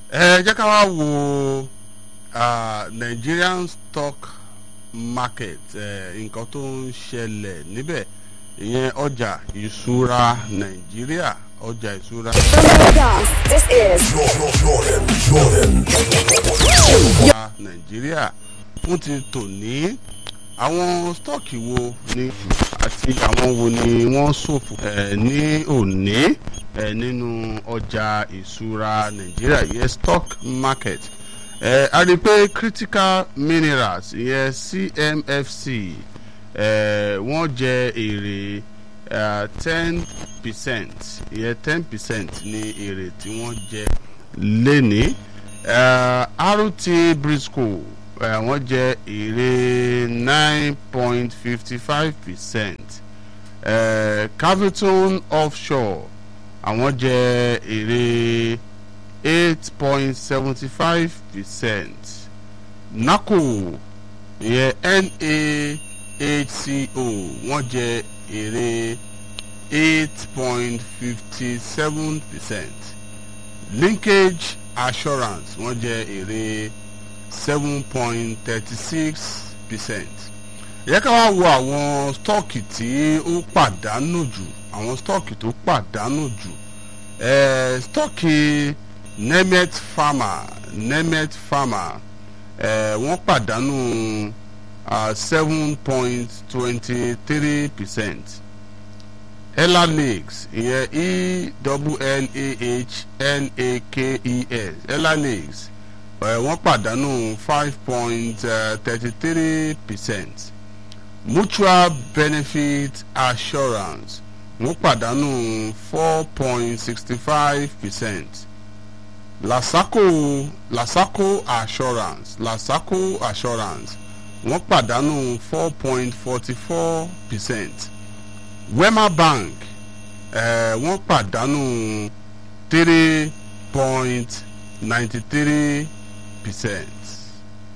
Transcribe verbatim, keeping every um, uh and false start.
ẹ jẹ́ ká wá wo Nigerian stock market nǹkan tó ń ṣẹlẹ̀ níbẹ̀ ìyẹn ọjà ìṣúra Nàìjíríà ọjà ìṣúra. This is Jordan, Jordan, Jordan. Nàìjíríà fún ti tòní àwọn stọọkì wo ni àti àwọn wo ni wọ́n ṣòfò ẹ ní òní ẹ nínú ọjà ìṣúra Nàìjíríà ìyẹn stock market ẹ a rí i pé critical minerals ìyẹn C M F C ẹ wọ́n jẹ èrè ten percent ìyẹn ten percent ní èrè tí wọ́n jẹ lénìí R T Briscoe wọ́n jẹ èrè nine point five five percent Caviton Offshore àwọn jẹ èrè eight point seven five percent NACO ìyẹn N A H C O wọ́n jẹ èrè eight point five seven percent Linkage Assurance wọ́n jẹ èrè seven point three six percent. Yẹ ká wá wo àwọn stọọkì tí ó pàdánù jù àwọn stọọkì tó pàdánù jù eh, stọọkì Nemet Pharma Nemet Pharma eh, wọ́n pàdánù uh, seven point two three percent. Ella Lakes ìyẹn E L L A H L A K E S Ella Lakes wọ́n pàdánù five point three three percent. Mutual Benefit Assurance wọ́n pàdánù four point six five percent. Lasaco Lasaco Assurance Lasaco Assurance wọ́n pàdánù four point four four percent. Wema Bank eh, wọ́n pàdánù three point nine three percent.